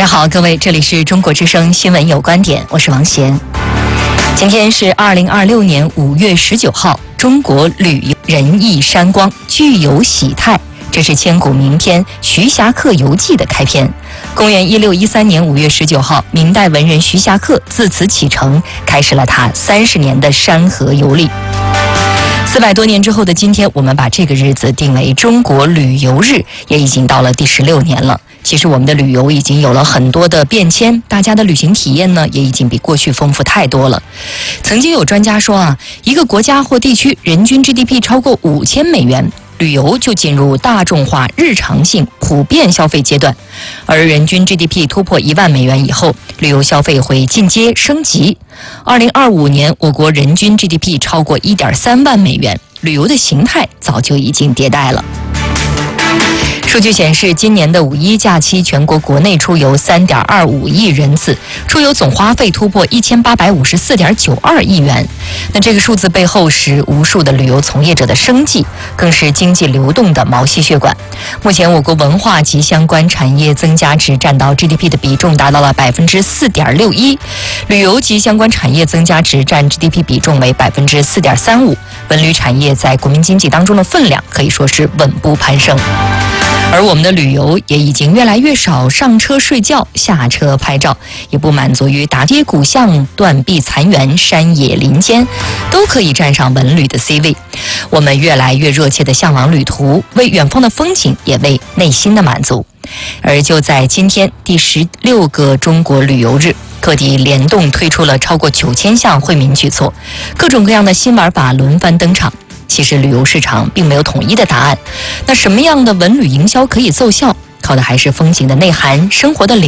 家好，各位，这里是中国之声新闻有观点，我是王贤。今天是2026年5月19号，中国旅游人意山光，具有喜态。这是千古名篇《徐霞客游记》的开篇。公元1613年5月19号，明代文人徐霞客自此启程，开始了他30年的山河游历。400多年之后的今天，我们把这个日子定为中国旅游日，也已经到了第16年了。其实我们的旅游已经有了很多的变迁，大家的旅行体验呢，也已经比过去丰富太多了。曾经有专家说一个国家或地区人均 GDP 超过5000美元，旅游就进入大众化、日常性、普遍消费阶段，而人均 GDP 突破1万美元以后，旅游消费会进阶升级。2025年，我国人均 GDP 超过1.3万美元，旅游的形态早就已经迭代了。数据显示，今年的五一假期，全国国内出游3.25亿人次，出游总花费突破1854.92亿元。那这个数字背后是无数的旅游从业者的生计，更是经济流动的毛细血管。目前，我国文化及相关产业增加值占到 GDP 的比重达到了4.61%，旅游及相关产业增加值占 GDP 比重为4.35%，文旅产业在国民经济当中的分量可以说是稳步攀升。而我们的旅游也已经越来越少上车睡觉、下车拍照，也不满足于大街古巷、断壁残垣、山野林间，都可以站上文旅的 C 位。我们越来越热切地向往旅途，为远方的风景，也为内心的满足。而就在今天，第16个中国旅游日，各地联动推出了超过9000项惠民举措，各种各样的新玩法轮番登场。其实旅游市场并没有统一的答案，那什么样的文旅营销可以奏效，靠的还是风景的内涵、生活的